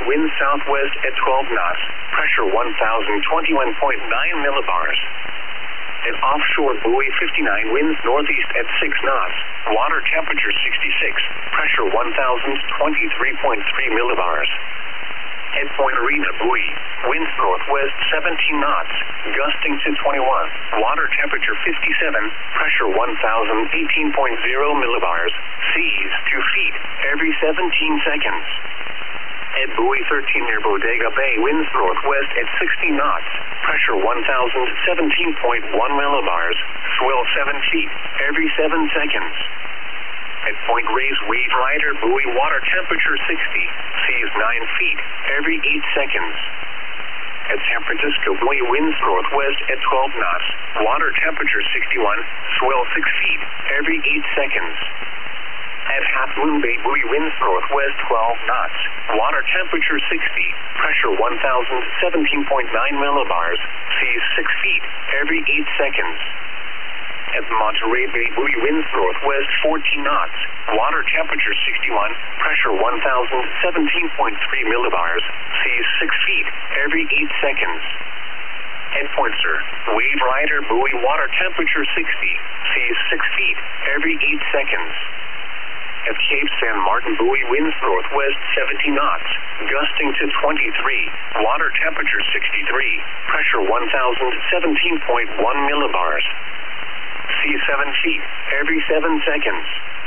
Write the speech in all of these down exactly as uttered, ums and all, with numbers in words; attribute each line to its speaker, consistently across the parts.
Speaker 1: winds southwest at twelve knots, pressure one thousand twenty-one point nine millibars. At offshore buoy fifty-nine, winds northeast at six knots, water temperature sixty-six, pressure one thousand twenty-three point three millibars. At Point Arena buoy, winds northwest seventeen knots, gusting to twenty-one, water temperature fifty-seven, pressure one thousand eighteen point zero millibars, seas two feet every seventeen seconds. At buoy thirteen near Bodega Bay, winds northwest at sixty knots, pressure one thousand seventeen point one millibars, swell seven feet every seven seconds. At Point Reyes Wave Rider buoy, water temperature sixty, seas nine feet every eight seconds. At San Francisco buoy, winds northwest at twelve knots, water temperature sixty-one, swell six feet every eight seconds. At Half Moon Bay buoy, winds northwest twelve knots, water temperature sixty, pressure one thousand seventeen point nine millibars, seas six feet every eight seconds. At Monterey Bay buoy, winds northwest fourteen knots, water temperature sixty-one, pressure one thousand seventeen point three millibars, seas six feet every eight seconds. At Point Sur, Wave Rider buoy, water temperature sixty, seas six feet every eight seconds. At Cape San Martin buoy, winds northwest seventy knots, gusting to twenty-three, water temperature sixty-three, pressure one thousand seventeen point one millibars. Seas seven feet every seven seconds.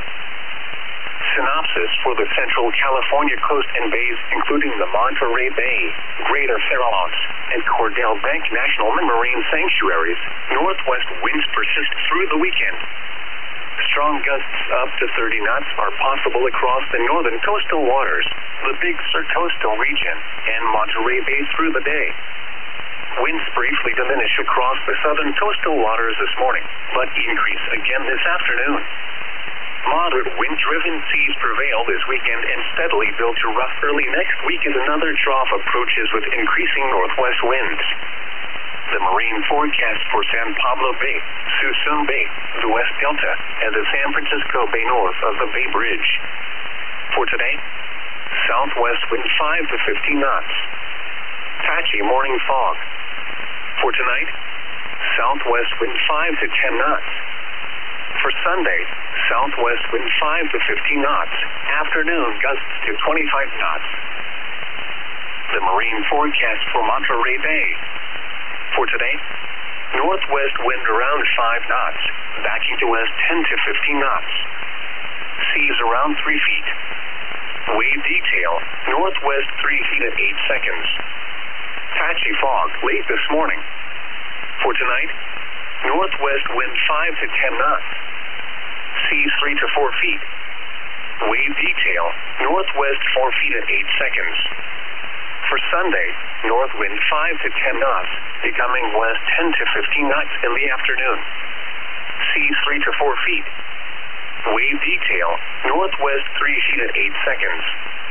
Speaker 1: Synopsis for the Central California coast and bays, including the Monterey Bay, Greater Farallones, and Cordell Bank National Marine Sanctuaries, northwest winds persist through the weekend. Strong gusts up to thirty knots are possible across the northern coastal waters, the Big Sur coastal region, and Monterey Bay through the day. Winds briefly diminish across the southern coastal waters this morning, but increase again this afternoon. Moderate wind-driven seas prevail this weekend and steadily build to rough early next week as another trough approaches with increasing northwest winds. The marine forecast for San Pablo Bay, Suisun Bay, the West Delta, and the San Francisco Bay north of the Bay Bridge. For today, southwest wind five to fifteen knots. Patchy morning fog. For tonight, southwest wind five to ten knots. For Sunday, southwest wind five to fifteen knots. Afternoon gusts to twenty-five knots. The marine forecast for Monterey Bay. For today, northwest wind around five knots, backing to west ten to fifteen knots. Seas around three feet. Wave detail, northwest three feet at eight seconds. Patchy fog late this morning. For tonight, northwest wind five to ten knots. Seas three to four feet. Wave detail, northwest four feet at eight seconds. For Sunday, north wind five to ten knots, becoming west ten to fifteen knots in the afternoon. Seas three to four feet. Wave detail, northwest three feet at eight seconds.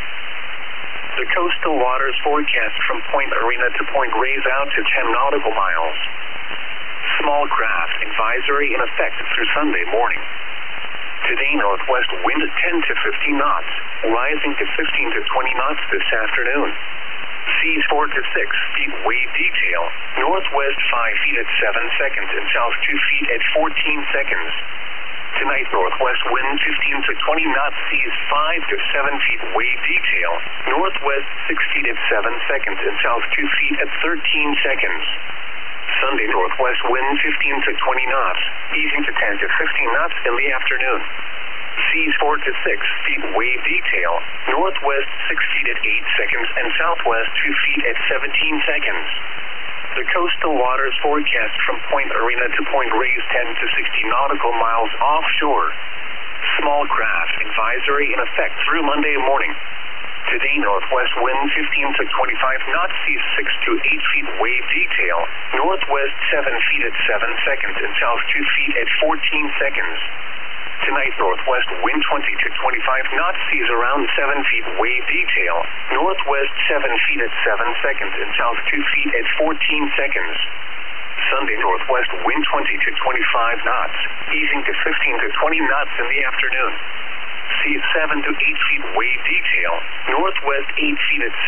Speaker 1: The coastal waters forecast from Point Arena to Point Reyes out to ten nautical miles. Small craft advisory in effect through Sunday morning. Today, northwest wind ten to fifteen knots, rising to fifteen to twenty knots this afternoon. Seas four to six feet wave detail, northwest five feet at seven seconds and south two feet at fourteen seconds. Tonight, northwest wind fifteen to twenty knots, seas five to seven feet wave detail, northwest six feet at seven seconds and south two feet at thirteen seconds. Sunday, northwest wind fifteen to twenty knots, easing to ten to fifteen knots in the afternoon. Seas four to six feet wave detail, northwest six feet at eight seconds and southwest two feet at seventeen seconds. The coastal waters forecast from Point Arena to Point Reyes ten to sixty nautical miles offshore. Small craft advisory in effect through Monday morning. Today, northwest wind fifteen to twenty-five knots, seas six to eight feet wave detail, northwest seven feet at seven seconds and south two feet at fourteen seconds. Tonight, northwest wind twenty to twenty-five knots, seas around seven feet wave detail, northwest seven feet at seven seconds and south two feet at fourteen seconds. Sunday, northwest wind twenty to twenty-five knots, easing to fifteen to twenty knots in the afternoon. Seas seven to eight feet wave detail, northwest eight feet at